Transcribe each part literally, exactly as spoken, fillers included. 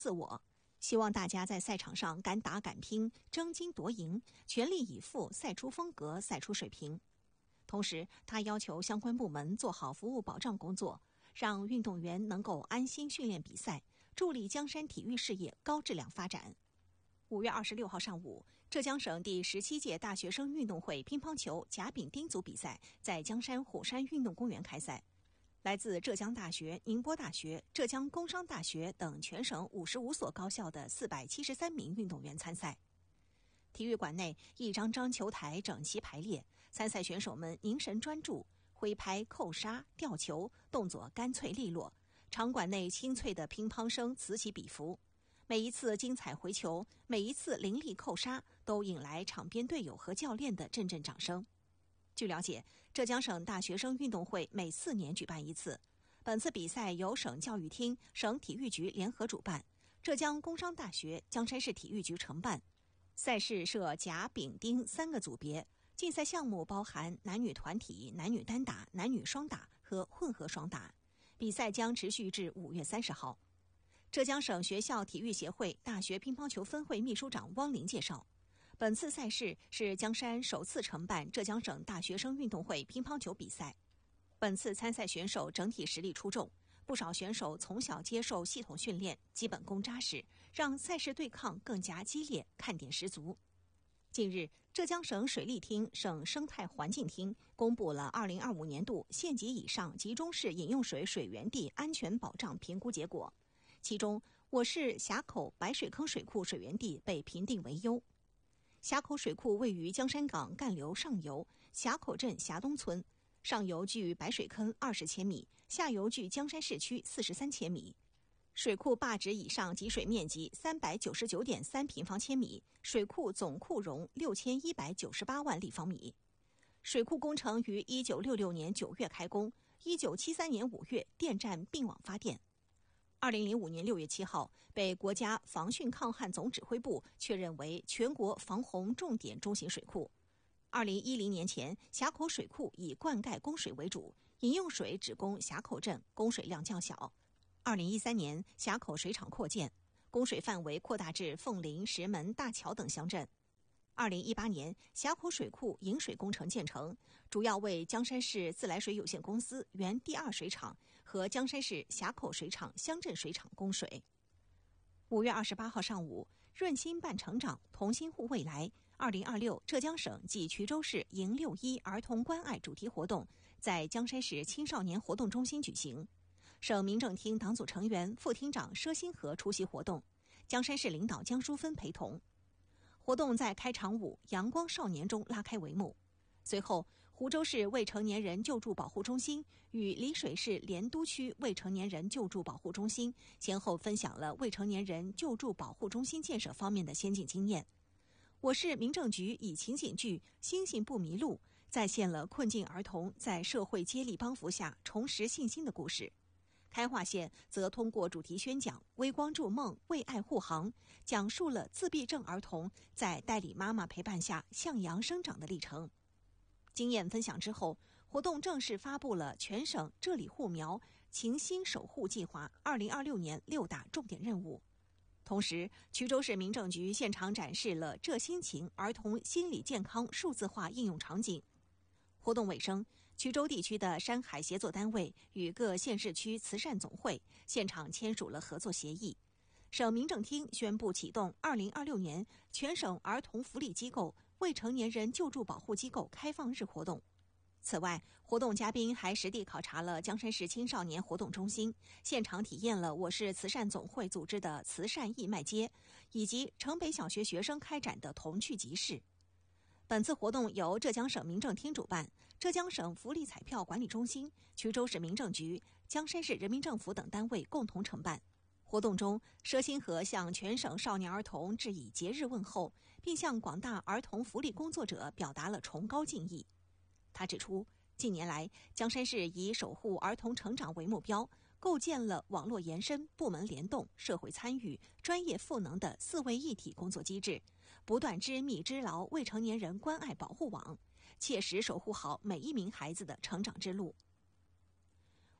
自我，希望大家在赛场上敢打敢拼，争金夺银，全力以赴，赛出风格，赛出水平。同时，他要求相关部门做好服务保障工作，让运动员能够安心训练比赛，助力江山体育事业高质量发展。五月二十六号上午，浙江省第十七届大学生运动会乒乓球甲丙丁组比赛在江山虎山运动公园开赛。来自浙江大学、宁波大学、浙江工商大学等全省五十五所高校的四百七十三名运动员参赛。体育馆内一张张球台整齐排列，参赛选手们凝神专注，挥拍、扣杀、吊球，动作干脆利落。场馆内清脆的乒乓声此起彼伏，每一次精彩回球，每一次凌厉扣杀，都引来场边队友和教练的阵阵掌声。据了解，浙江省大学生运动会每四年举办一次，本次比赛由省教育厅、省体育局联合主办，浙江工商大学、江山市体育局承办。赛事设甲、丙、丁三个组别，竞赛项目包含男女团体、男女单打、男女双打和混合双打。比赛将持续至五月三十号。浙江省学校体育协会大学乒乓球分会秘书长汪林介绍，本次赛事是江山首次承办浙江省大学生运动会乒乓球比赛。本次参赛选手整体实力出众，不少选手从小接受系统训练，基本功扎实，让赛事对抗更加激烈，看点十足。近日，浙江省水利厅、省生态环境厅公布了二零二五年度县级以上集中式饮用水水源地安全保障评估结果，其中我市峡口白水坑水库水源地被评定为优。峡口水库位于江山港干流上游峡口镇峡东村，上游距白水坑二十千米，下游距江山市区四十三千米。水库坝址以上集水面积三百九十九点三平方千米，水库总库容六千一百九十八万立方米。水库工程于一九六六年九月开工，一九七三年五月电站并网发电。二零零五年六月七号，被国家防汛抗旱总指挥部确认为全国防洪重点中型水库。二零一零年前，峡口水库以灌溉供水为主，饮用水只供峡口镇，供水量较小。二零一三年，峡口水厂扩建，供水范围扩大至凤林、石门、大桥等乡镇。二零一八年，峡口水库引水工程建成，主要为江山市自来水有限公司原第二水厂和江山市峡口水厂乡镇水厂供水。五月二十八号上午，润心伴成长，同心护未来二零二六浙江省暨衢州市迎六一儿童关爱主题活动在江山市青少年活动中心举行。省民政厅党组成员、副厅长佘新和出席活动，江山市领导江淑芬陪同。活动在开场舞《阳光少年》中拉开帷幕。随后，湖州市未成年人救助保护中心与丽水市莲都区未成年人救助保护中心先后分享了未成年人救助保护中心建设方面的先进经验。我市民政局以情景剧《星星不迷路》再现了困境儿童在社会接力帮扶下重拾信心的故事。开化县则通过主题宣讲“微光筑梦，为爱护航”，讲述了自闭症儿童在代理妈妈陪伴下向阳生长的历程。经验分享之后，活动正式发布了全省这里护苗情心守护计划二零二六年六大重点任务。同时，衢州市民政局现场展示了浙心情儿童心理健康数字化应用场景。活动尾声，衢州地区的山海协作单位与各县市区慈善总会现场签署了合作协议。省民政厅宣布启动二零二六年全省儿童福利机构未成年人救助保护机构开放日活动。此外，活动嘉宾还实地考察了江山市青少年活动中心，现场体验了我市慈善总会组织的慈善义卖街，以及城北小学学生开展的童趣集市。本次活动由浙江省民政厅主办，浙江省福利彩票管理中心、衢州市民政局、江山市人民政府等单位共同承办。活动中，佘新和向全省少年儿童致以节日问候，并向广大儿童福利工作者表达了崇高敬意。他指出，近年来，江山市以守护儿童成长为目标，构建了网络延伸、部门联动、社会参与、专业赋能的四位一体工作机制，不断织密织牢未成年人关爱保护网，切实守护好每一名孩子的成长之路。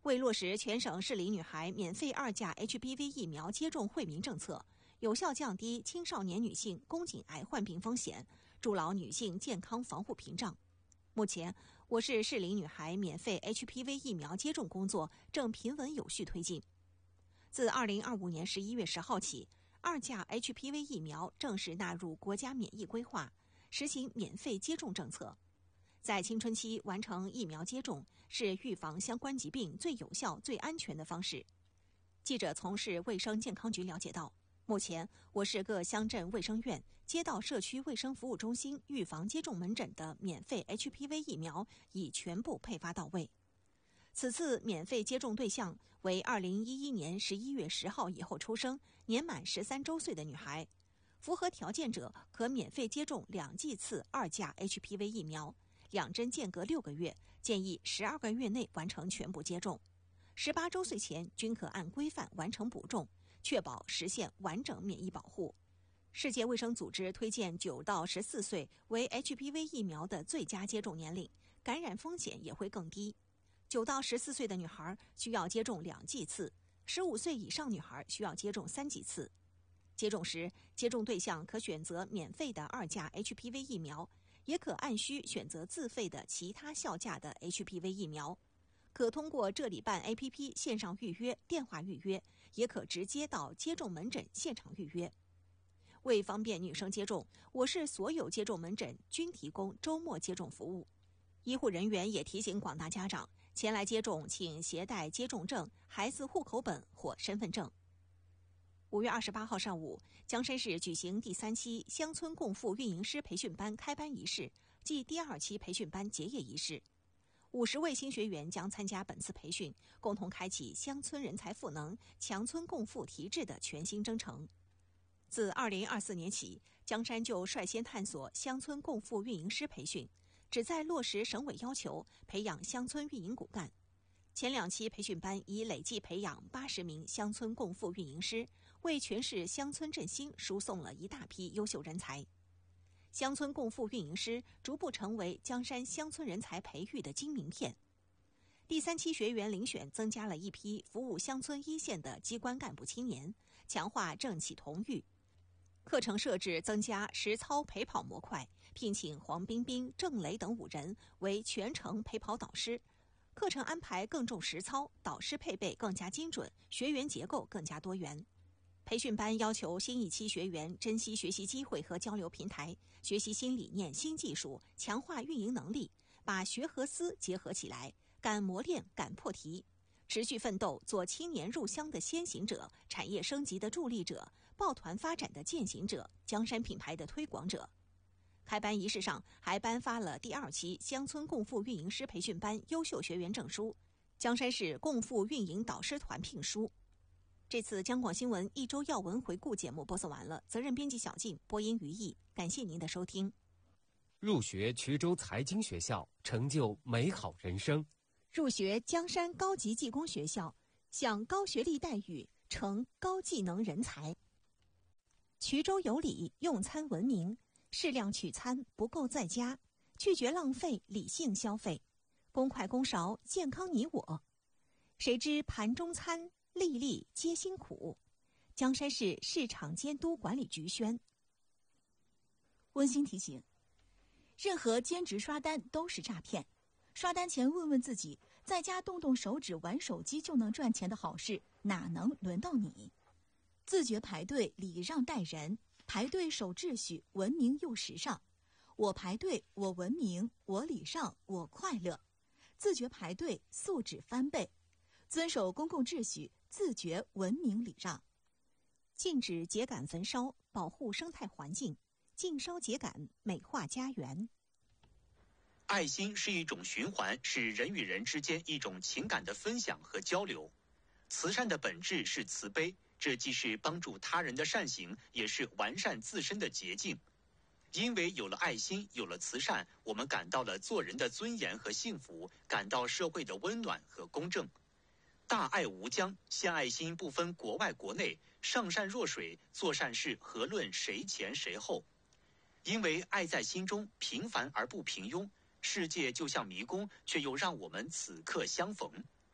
为落实全省市里女孩免费二价 H P V 疫苗接种惠民政策，有效降低青少年女性宫颈癌患病风险，筑牢女性健康防护屏障。目前，我市市里女孩免费 H P V 疫苗接种工作正平稳有序推进。自二零二五年十一月十号起，二价 H P V 疫苗正式纳入国家免疫规划，实行免费接种政策。在青春期完成疫苗接种是预防相关疾病最有效、最安全的方式。记者从市卫生健康局了解到，目前我市各乡镇卫生院、街道社区卫生服务中心预防接种门诊的免费 H P V 疫苗已全部配发到位。此次免费接种对象为二零一一年十一月十号以后出生、年满十三周岁的女孩，符合条件者可免费接种两剂次二价 H P V 疫苗，两针间隔六个月，建议十二个月内完成全部接种。十八周岁前均可按规范完成补种，确保实现完整免疫保护。世界卫生组织推荐九到十四岁为 H P V 疫苗的最佳接种年龄，感染风险也会更低。九到十四岁的女孩需要接种两剂次，十五岁以上女孩需要接种三剂次。接种时，接种对象可选择免费的二价 H P V 疫苗，也可按需选择自费的其他效价的 H P V 疫苗。可通过这里办 A P P 线上预约、电话预约，也可直接到接种门诊现场预约。为方便女生接种，我市所有接种门诊均提供周末接种服务。医护人员也提醒广大家长，前来接种请携带接种证、孩子户口本或身份证。五月二十八号上午，江山市举行第三期乡村共赴运营师培训班开班仪式暨第二期培训班结业仪式。五十位新学员将参加本次培训，共同开启乡村人才赋能、强村共富提质的全新征程。自二零二四年起，江山就率先探索乡村共富运营师培训，旨在落实省委要求，培养乡村运营骨干。前两期培训班已累计培养八十名乡村共富运营师，为全市乡村振兴输送了一大批优秀人才。乡村共富运营师逐步成为江山乡村人才培育的金名片。第三期学员遴选增加了一批服务乡村一线的机关干部青年，强化政企同育。课程设置增加实操陪跑模块，聘请黄冰冰、郑雷等五人为全程陪跑导师。课程安排更重实操，导师配备更加精准，学员结构更加多元。培训班要求新一期学员珍惜学习机会和交流平台，学习新理念、新技术，强化运营能力，把学和思结合起来，敢磨练、敢破题，持续奋斗，做青年入乡的先行者，产业升级的助力者，抱团发展的践行者，江山品牌的推广者。开班仪式上还颁发了第二期乡村共富运营师培训班优秀学员证书、江山市共富运营导师团聘书。这次江广新闻一周要闻回顾节目播送完了，责任编辑小静，播音于毅，感谢您的收听。 入学衢州财经学校，成就美好人生； 入学江山高级技工学校，享高学历待遇，成高技能人才。衢州有礼，用餐文明，适量取餐，不够在家，拒绝浪费，理性消费，公筷公勺，健康你我。谁知盘中餐，粒粒皆辛苦。江山市市场监督管理局宣。 温馨提醒：任何兼职刷单都是诈骗。刷单前问问自己，在家动动手指玩手机就能赚钱的好事，哪能轮到你？自觉排队，礼让待人，排队守秩序，文明又时尚。我排队，我文明，我礼让，我快乐。自觉排队，素质翻倍。遵守公共秩序，自觉文明礼让。 禁止秸秆焚烧，保护生态环境；禁烧秸秆，美化家园。 爱心是一种循环，是人与人之间一种情感的分享和交流。慈善的本质是慈悲，这既是帮助他人的善行，也是完善自身的捷径。因为有了爱心，有了慈善，我们感到了做人的尊严和幸福，感到社会的温暖和公正。大爱无疆，献爱心不分国外国内，上善若水，做善事何论谁前谁后。因为爱在心中，平凡而不平庸，世界就像迷宫，却又让我们此刻相逢。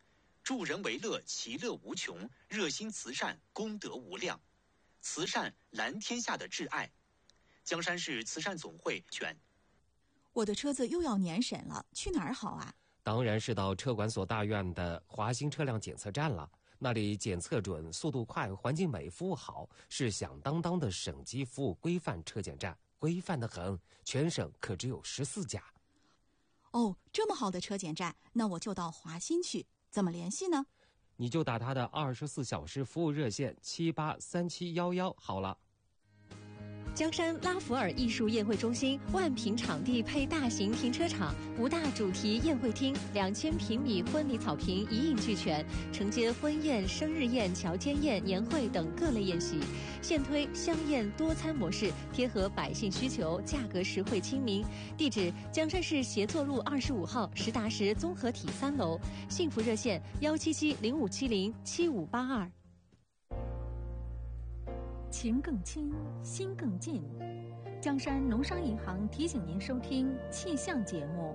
助人为乐，其乐无穷，热心慈善，功德无量。慈善蓝天下的挚爱。江山市慈善总会选。 我的车子又要年审了，去哪儿好啊？ 当然是到车管所大院的华兴车辆检测站了。那里检测准，速度快，环境美，服务好，是响当当的省级服务规范车检站，规范得很，全省可只有十四家。 哦，这么好的车检站，那我就到华新去。怎么联系呢？ 你就打他的二十四小时服务热线七八三七幺幺好了。 江山拉弗尔艺术宴会中心万平场地配大型停车场，五大主题宴会厅，两千平米婚礼草坪一应俱全，承接婚宴、生日宴、乔间宴、年会等各类宴席。现推香宴多餐模式，贴合百姓需求，价格实惠亲民。地址：江山市协作路二十五号实达实综合体三楼。幸福热线：幺七七零五七零七五八二。 情更亲，心更近。江山农商银行提醒您收听气象节目。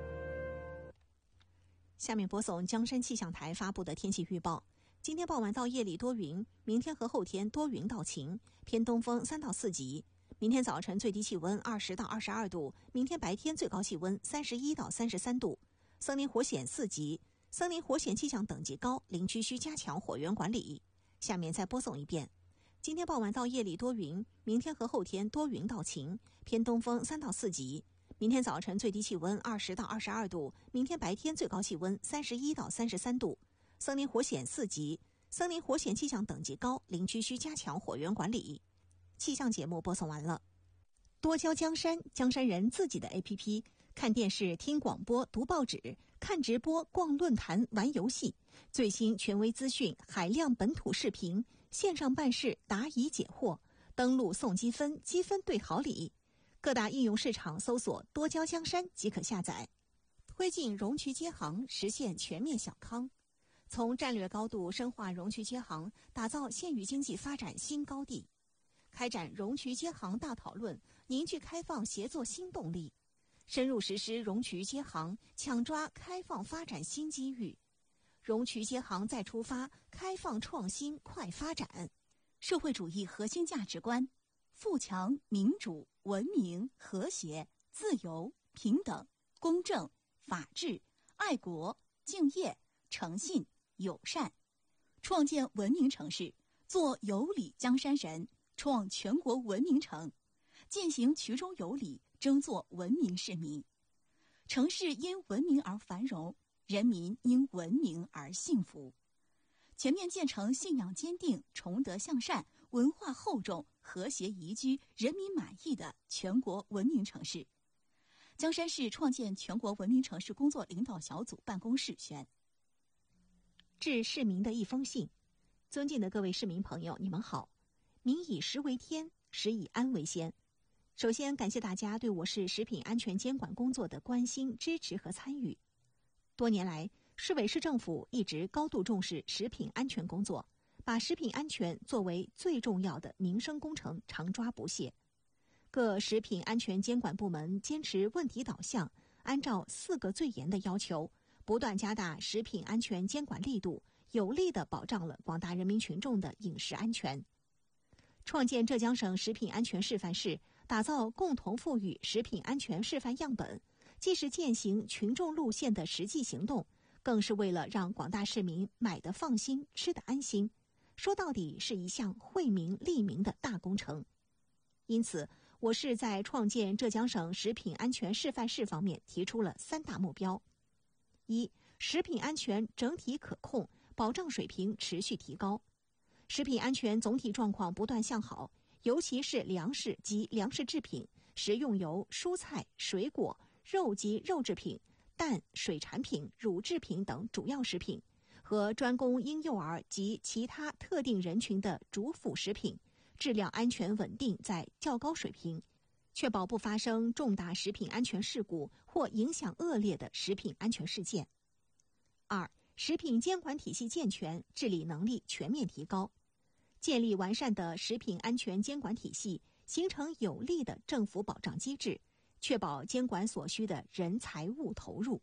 下面播送江山气象台发布的天气预报。今天傍晚到夜里多云，明天和后天多云到晴，偏东风三到四级。明天早晨最低气温二十到二十二度，明天白天最高气温三十一到三十三度。森林火险四级，森林火险气象等级高，林区需加强火源管理。下面再播送一遍。今天傍晚到夜里多云，明天和后天多云到晴，偏东风三到四级。明天早晨最低气温二十到二十二度，明天白天最高气温三十一到三十三度。森林火险四级，森林火险气象等级高，林区需加强火源管理。气象节目播送完了。多交江山，江山人自己的 A P P， 看电视、听广播、读报纸、看直播、逛论坛、玩游戏，最新权威资讯，海量本土视频。线上办事，答疑解惑，登录送积分，积分兑好礼。各大应用市场搜索多交江山即可下载。推进容渠接行，实现全面小康。从战略高度深化容渠接行，打造县域经济发展新高地。开展容渠接行大讨论，凝聚开放协作新动力。深入实施容渠接行，抢抓开放发展新机遇。容渠接行再出发，开放创新快发展。 社会主义核心价值观：富强、民主、文明、和谐、自由、平等、公正、法治、爱国、敬业、诚信、友善。创建文明城市，做有礼江山人，创全国文明城，践行衢中有礼，争做文明市民。城市因文明而繁荣，人民因文明而幸福，全面建成信仰坚定、崇德向善、文化厚重、和谐宜居、人民满意的全国文明城市。江山市创建全国文明城市工作领导小组办公室宣。 致市民的一封信。尊敬的各位市民朋友，你们好。民以食为天，食以安为先。首先感谢大家对我市食品安全监管工作的关心、支持和参与。多年来，市委市政府一直高度重视食品安全工作，把食品安全作为最重要的民生工程，常抓不懈。各食品安全监管部门坚持问题导向，按照四个最严的要求，不断加大食品安全监管力度，有力地保障了广大人民群众的饮食安全。创建浙江省食品安全示范室，打造共同富裕食品安全示范样本，既是践行群众路线的实际行动，更是为了让广大市民买得放心、吃得安心。说到底，是一项惠民利民的大工程。因此，我市在创建浙江省食品安全示范室方面提出了三大目标：一、食品安全整体可控，保障水平持续提高；食品安全总体状况不断向好，尤其是粮食及粮食制品、食用油、蔬菜、水果、肉及肉制品、蛋、水产品、乳制品等主要食品和专供婴幼儿及其他特定人群的主辅食品，质量安全稳定在较高水平，确保不发生重大食品安全事故或影响恶劣的食品安全事件。二、食品监管体系健全，治理能力全面提高，建立完善的食品安全监管体系，形成有力的政府保障机制，确保监管所需的人财物投入，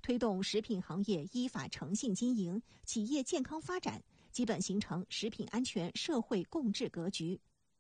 推动食品行业依法诚信经营，企业健康发展，基本形成食品安全社会共治格局。